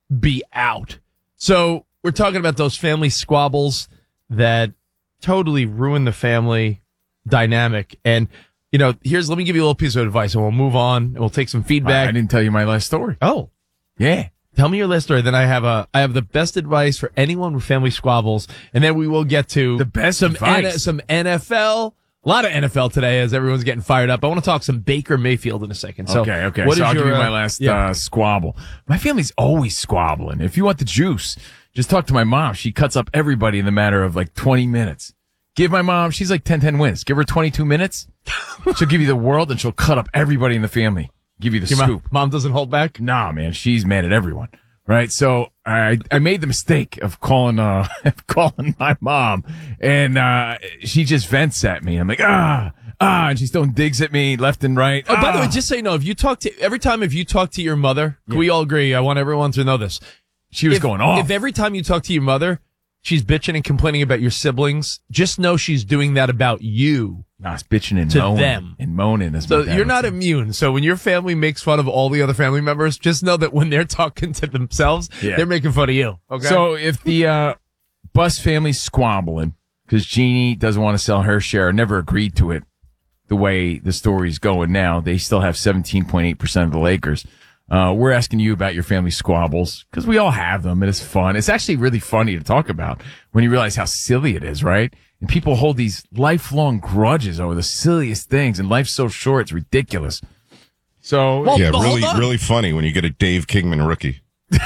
be out. So we're talking about those family squabbles that totally ruin the family dynamic. And, let me give you a little piece of advice and we'll move on and we'll take some feedback. I didn't tell you my last story. Oh. Yeah. Tell me your last story. Then I have the best advice for anyone with family squabbles. And then we will get to the best advice. Some NFL. A lot of NFL today as everyone's getting fired up. I want to talk some Baker Mayfield in a second. So, okay. So I'll give you my last squabble. My family's always squabbling. If you want the juice, just talk to my mom. She cuts up everybody in the matter of 20 minutes. Give my mom, she's 10-10 wins. Give her 22 minutes. She'll give you the world and she'll cut up everybody in the family. Give you the scoop. Mom doesn't hold back? Nah, man. She's mad at everyone. Right. So I made the mistake of calling my mom and, she just vents at me. I'm like, and she's throwing digs at me left and right. Oh, by the way, just so you know, if you talk to your mother, we all agree. I want everyone to know this. She was going off. If every time you talk to your mother, she's bitching and complaining about your siblings, just know she's doing that about you. Nah, it's bitching and moaning. Them. And moaning. So you're not immune. So when your family makes fun of all the other family members, just know that when they're talking to themselves, they're making fun of you. Okay. So if the Bus family's squabbling because Jeannie doesn't want to sell her share, never agreed to it the way the story's going now, they still have 17.8% of the Lakers. We're asking you about your family squabbles because we all have them and it's fun. It's actually really funny to talk about when you realize how silly it is, right? And people hold these lifelong grudges over the silliest things and life's so short, it's ridiculous. So, really funny when you get a Dave Kingman rookie.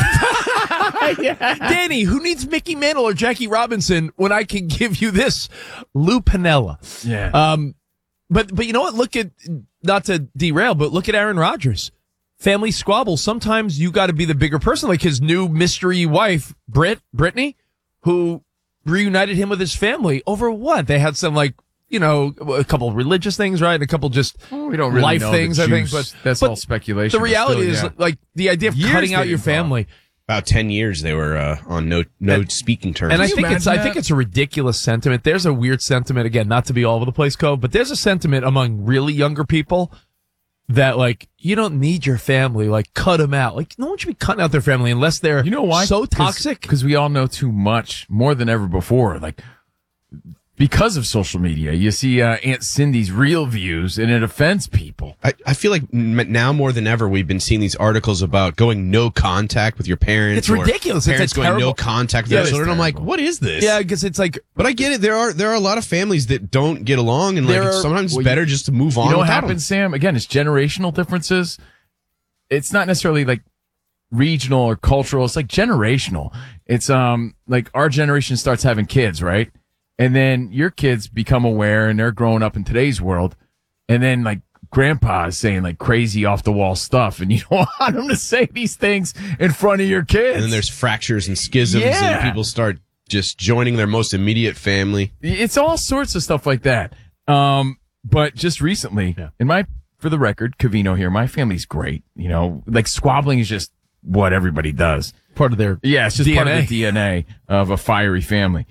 Danny, who needs Mickey Mantle or Jackie Robinson when I can give you this? Lou Piniella. Yeah. But you know what? Look at, not to derail, but look at Aaron Rodgers. Family squabbles. Sometimes you got to be the bigger person, like his new mystery wife, Brittany, who reunited him with his family over what? They had some a couple of religious things, right? And a couple just we don't really life know things, the I think. juice. But that's all speculation. The reality is, the idea of cutting out your family. About 10 years they were on no speaking terms. And I think it's a ridiculous sentiment. There's a weird sentiment, again, not to be all over the place, Cove, but there's a sentiment among really younger people that you don't need your family, cut them out. No one should be cutting out their family unless they're so toxic. Because we all know too much, more than ever before. Because of social media, you see Aunt Cindy's real views, and it offends people. I feel like now more than ever, we've been seeing these articles about going no contact with your parents. It's ridiculous. Parents it's going terrible. no contact with their children. I'm like, what is this? Yeah, because it's But I get it. There are a lot of families that don't get along, and sometimes it's better just to move on. You know what without happens, them. Sam? Again, it's generational differences. It's not necessarily regional or cultural. It's generational. It's our generation starts having kids, right? And then your kids become aware and they're growing up in today's world. And then grandpa is saying crazy off the wall stuff. And you don't want them to say these things in front of your kids. And then there's fractures and schisms and people start just joining their most immediate family. It's all sorts of stuff like that. But just recently, for the record, Covino here, my family's great. Squabbling is just what everybody does. Part of their it's just DNA. part of the DNA of a fiery family.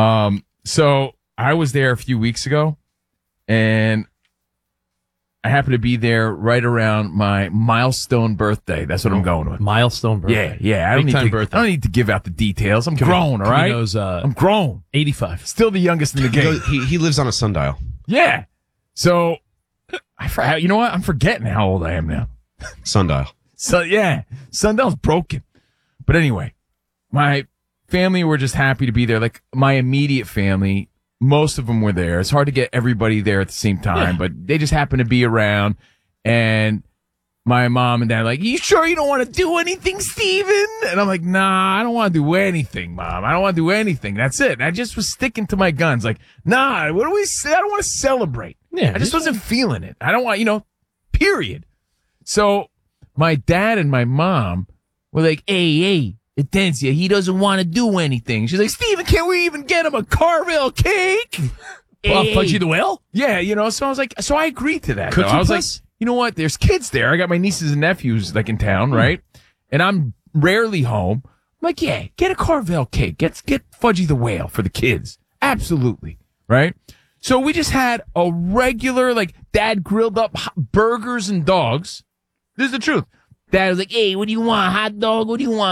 So I was there a few weeks ago, and I happened to be there right around my milestone birthday. That's what I'm going with. Milestone birthday. Yeah. I don't need to give out the details. I'm grown, all right? I'm grown. 85. Still the youngest in the game. He lives on a sundial. Yeah. So, you know what? I'm forgetting how old I am now. Sundial. So, yeah. Sundial's broken. But anyway, my family were just happy to be there. My immediate family, most of them were there. It's hard to get everybody there at the same time, but they just happened to be around. And my mom and dad you sure you don't want to do anything, Steven? And I'm like, nah, I don't want to do anything, Mom. I don't want to do anything. That's it. I just was sticking to my guns. Nah, I don't want to celebrate. Yeah, I just wasn't feeling it. I don't want, period. So my dad and my mom were like, hey, Atencia, he doesn't want to do anything. She's like, Steven, can't we even get him a Carvel cake? Fudgy the Whale? Yeah, so I was like, so I agreed to that. Cookie I was Puss? like, you know what? There's kids there. I got my nieces and nephews in town, right? And I'm rarely home. I'm like, yeah, get a Carvel cake. Get Fudgy the Whale for the kids. Absolutely. Right? So we just had a regular, Dad grilled up burgers and dogs. This is the truth. Dad was like, hey, what do you want? Hot dog? What do you want?